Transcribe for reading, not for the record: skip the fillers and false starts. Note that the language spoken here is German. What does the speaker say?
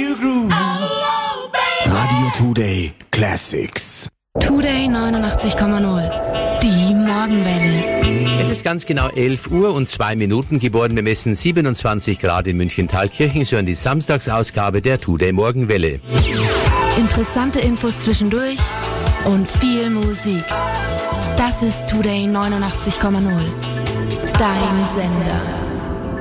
Feel Grooves. Radio Today Classics. Today 89,0. Die Morgenwelle. Es ist ganz genau 11 Uhr und 2 Minuten geworden. Wir messen 27 Grad in München-Thalkirchen. Sie hören die Samstagsausgabe der Today Morgenwelle. Interessante Infos zwischendurch und viel Musik. Das ist Today 89,0. Dein Sender.